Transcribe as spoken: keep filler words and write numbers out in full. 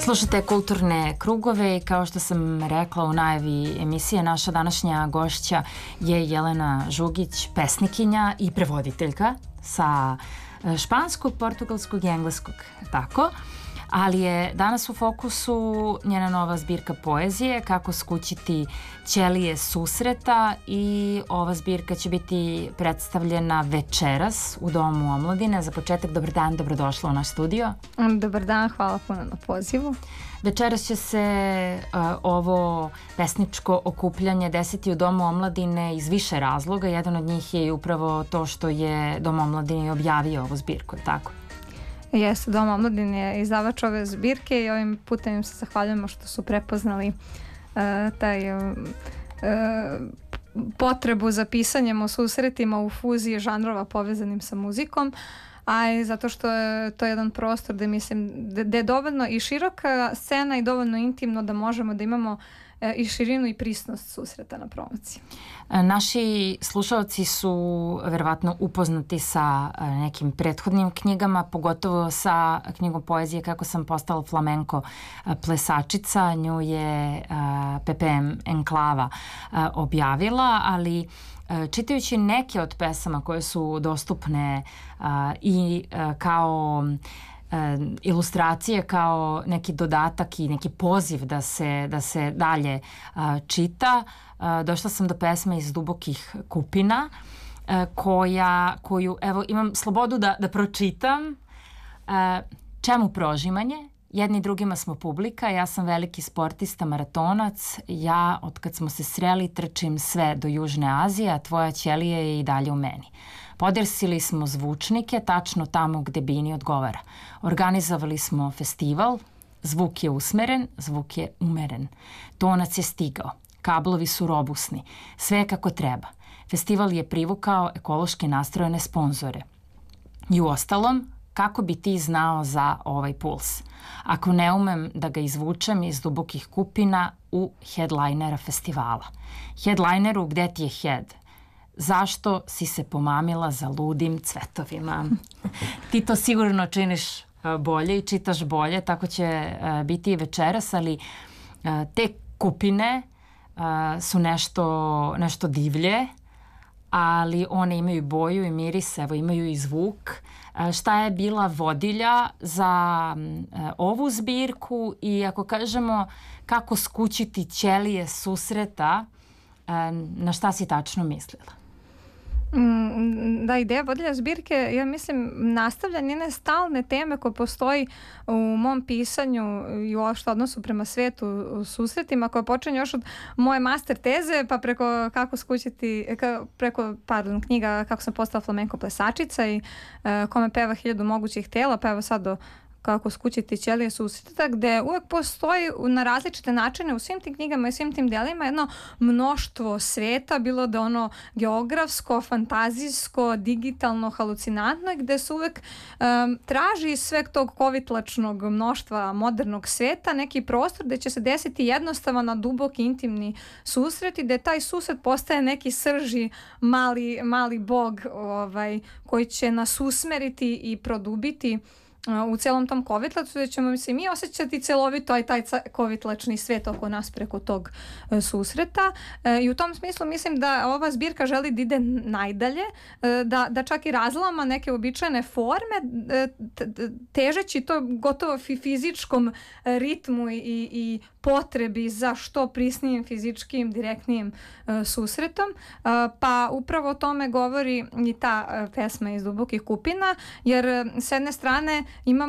Slušate Kulturne krugove i kao što sam rekla u najavi emisije, naša današnja gošća je Jelena Žugić, pesnikinja i prevoditeljka sa španskog, portugalskog i engleskog, tako. Ali je danas u fokusu njena nova zbirka poezije Kako skućiti ćelije susreta i ova zbirka će biti predstavljena večeras u Domu omladine. Za početak, dobar dan, dobrodošla u naš studio. Dobar dan, hvala puno na pozivu. Večeras će se uh, ovo pesničko okupljanje desiti u Domu omladine iz više razloga. Jedan od njih je i upravo to što je Dom omladine objavio ovu zbirku, tako? Jeste, Dom omladine je izdavač ove zbirke i ovim putem im se zahvaljujemo što su prepoznali uh, taj uh, potrebu za pisanjem o susretima u fuziji žanrova povezanim sa muzikom, a i zato što je to jedan prostor gde mislim da je dovoljno i široka scena i dovoljno intimno da možemo da imamo i širinu i prisnost susreta na promociji. Naši slušalci su verovatno upoznati sa nekim prethodnim knjigama, pogotovo sa knjigom poezije Kako sam postala flamenko plesačica. Nju je P P M Enklava objavila, ali čitajući neke od pesama koje su dostupne i kao ilustracije, kao neki dodatak i neki poziv da se, da se dalje a, čita. A, došla sam do pesme Iz dubokih kupina a, koja, koju, evo, imam slobodu da, da pročitam. A, čemu prožimanje? Jedni drugima smo publika, ja sam veliki sportista, maratonac, ja od kad smo se sreli trčim sve do Južne Azije, a tvoja ćelija je i dalje u meni. Podesili smo zvučnike tačno tamo gde bini odgovara. Organizovali smo festival, zvuk je usmeren, zvuk je umeren. Tonac je stigao, kablovi su robusni, sve je kako treba. Festival je privukao ekološki nastrojene sponzore. I uostalom, kako bi ti znao za ovaj puls? Ako ne umem da ga izvučem iz dubokih kupina u headlinera festivala. Headlineru, gde ti je head? Zašto si se pomamila za ludim cvetovima? Ti to sigurno činiš bolje i čitaš bolje, tako će biti i večeras, ali te kupine su nešto, nešto divlje, ali one imaju boju i miris, evo imaju i zvuk. Šta je bila vodilja za ovu zbirku i ako kažemo kako skućiti ćelije susreta, na šta si tačno mislila? Da, ideja vodilja zbirke, ja mislim, nastavlja njene stalne teme koje postoji u mom pisanju i uopšte odnosu prema svetu u susretima, koje počinje još od moje master teze, pa preko kako skućiti, preko, pardon, knjiga Kako sam postala flamenko plesačica i uh, Kome peva hiljadu mogućih tela, pa evo sad do Kako skućiti ćelije susreta, gde uvek postoji na različite načine u svim tim knjigama i svim tim delima jedno mnoštvo sveta, bilo da ono geografsko, fantazijsko, digitalno, halucinantno, gde se uvek um, traži iz sveg tog kovitlačnog mnoštva modernog sveta neki prostor gde će se desiti jednostavan, a duboki, intimni susret i gde taj susret postaje neki srži mali, mali bog ovaj, koji će nas usmeriti i produbiti u celom tom kovitlacu, da ćemo se mi osjećati celovito i taj kovitlačni svet oko nas preko tog e, susreta. E, I u tom smislu mislim da ova zbirka želi da ide najdalje, e, da, da čak i razlama neke uobičajene forme, e, težeći to gotovo fizičkom ritmu i, i potrebi za što prisnijim fizičkim, direktnijim e, susretom. E, pa upravo o tome govori i ta e, pesma Iz dubokih kupina, jer e, s jedne strane imamo